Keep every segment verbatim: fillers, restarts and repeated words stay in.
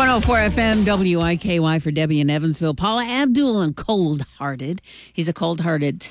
one oh four F M W I K Y for Debbie in Evansville. Paula Abdul and Cold Hearted. He's a cold hearted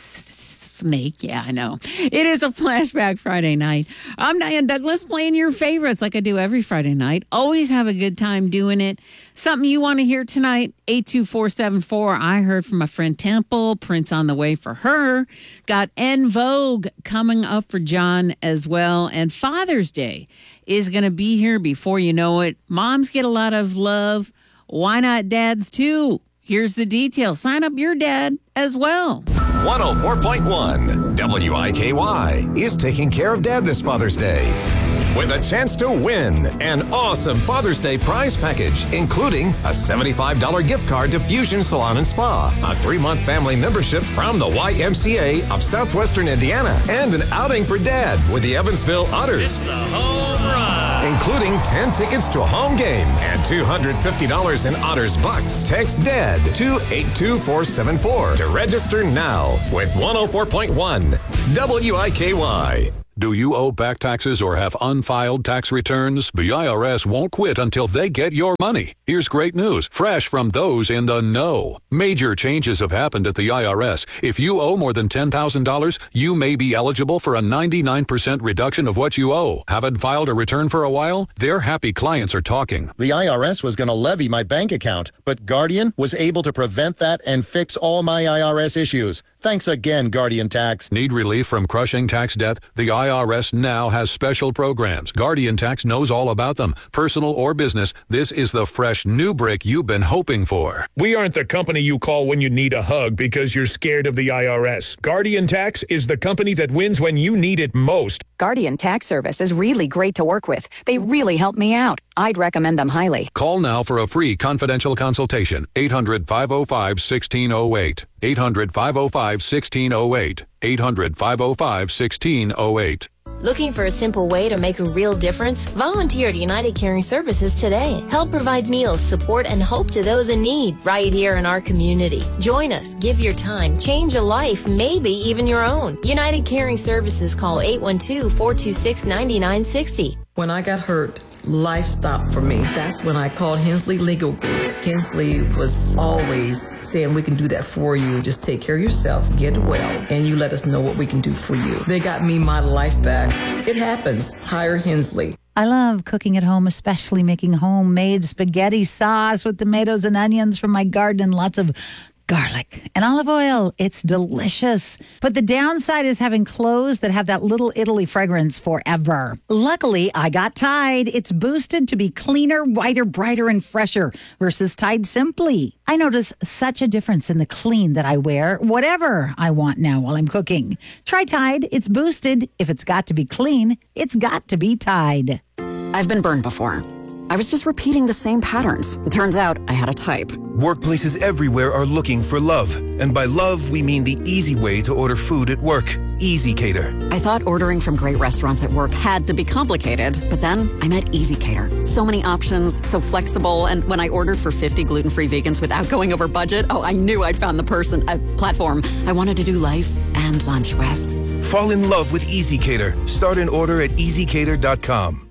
snake. Yeah, I know. It is a Flashback Friday night. I'm Diane Douglas playing your favorites like I do every Friday night. Always have a good time doing it. Something you want to hear tonight, eight two four seven four. I heard from my friend Temple. Prince on the way for her. Got En Vogue coming up for John as well. And Father's Day is going to be here before you know it. Moms get a lot of love. Why not dads too? Here's the details. Sign up your dad as well. one oh four point one W I K Y is taking care of Dad this Father's Day with a chance to win an awesome Father's Day prize package, including a seventy-five dollars gift card to Fusion Salon and Spa, a three-month family membership from the Y M C A of Southwestern Indiana, and an outing for Dad with the Evansville Otters. It's the home run, including ten tickets to a home game and two hundred fifty dollars in Otters bucks. Text DAD to eight two four seven four to register now with one oh four point one W I K Y. Do you owe back taxes or have unfiled tax returns? The I R S won't quit until they get your money. Here's great news, fresh from those in the know. Major changes have happened at the I R S. If you owe more than ten thousand dollars, you may be eligible for a ninety-nine percent reduction of what you owe. Haven't filed a return for a while? Their happy clients are talking. The I R S was going to levy my bank account, but Guardian was able to prevent that and fix all my I R S issues. Thanks again, Guardian Tax. Need relief from crushing tax debt? The I R S now has special programs. Guardian Tax knows all about them. Personal or business, this is the fresh new brick you've been hoping for. We aren't the company you call when you need a hug because you're scared of the I R S. Guardian Tax is the company that wins when you need it most. Guardian Tax Service is really great to work with. They really help me out. I'd recommend them highly. Call now for a free confidential consultation. eight hundred, five oh five, one six oh eight. eight hundred, five oh five, one six oh eight. eight hundred, five oh five, one six oh eight. Looking for a simple way to make a real difference? Volunteer at United Caring Services today. Help provide meals, support, and hope to those in need right here in our community. Join us, give your time, change a life, maybe even your own. United Caring Services, call eight one two, four two six, nine nine six zero. When I got hurt, life stopped for me. That's when I called Hensley Legal Group. Hensley was always saying, we can do that for you. Just take care of yourself, get well, and you let us know what we can do for you. They got me my life back. It happens. Hire Hensley. I love cooking at home, especially making homemade spaghetti sauce with tomatoes and onions from my garden and lots of garlic and olive oil. It's delicious. But the downside is having clothes that have that little Italy fragrance forever. Luckily, I got Tide. It's boosted to be cleaner, whiter, brighter, and fresher versus Tide Simply. I notice such a difference in the clean that I wear, whatever I want now while I'm cooking. Try Tide. It's boosted. If it's got to be clean, it's got to be Tide. I've been burned before. I was just repeating the same patterns. It turns out I had a type. Workplaces everywhere are looking for love. And by love, we mean the easy way to order food at work. Easy Cater. I thought ordering from great restaurants at work had to be complicated, but then I met Easy Cater. So many options, so flexible, and when I ordered for fifty gluten-free vegans without going over budget, oh, I knew I'd found the person, a platform I wanted to do life and lunch with. Fall in love with Easy Cater. Start an order at easy cater dot com.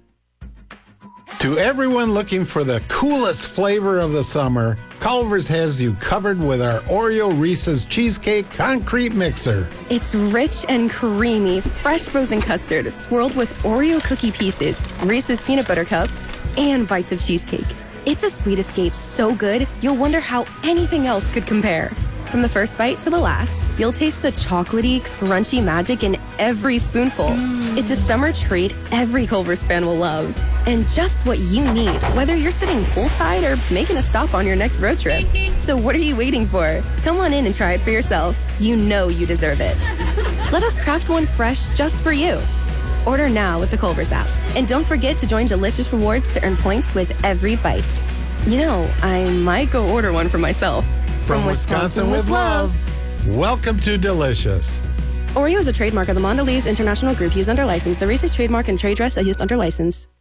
To everyone looking for the coolest flavor of the summer, Culver's has you covered with our Oreo Reese's Cheesecake Concrete Mixer. It's rich and creamy, fresh frozen custard swirled with Oreo cookie pieces, Reese's peanut butter cups, and bites of cheesecake. It's a sweet escape so good, you'll wonder how anything else could compare. From the first bite to the last, you'll taste the chocolatey, crunchy magic in every spoonful. Mm. It's a summer treat every Culver's fan will love. And just what you need, whether you're sitting poolside or making a stop on your next road trip. So what are you waiting for? Come on in and try it for yourself. You know you deserve it. Let us craft one fresh just for you. Order now with the Culver's app. And don't forget to join Delicious Rewards to earn points with every bite. You know, I might go order one for myself. From, From Wisconsin, Wisconsin with love. Welcome to Delicious. Oreo is a trademark of the Mondelez International Group used under license. The Reese's trademark and trade dress are used under license.